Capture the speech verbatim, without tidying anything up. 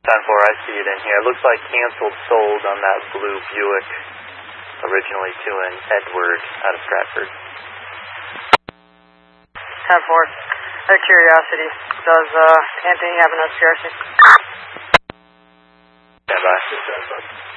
ten four, I see it in here. It looks like canceled sold on that blue Buick, originally to an Edward out of Stratford. ten four, out of curiosity, does uh, Anthony have an S P R C? Stand by.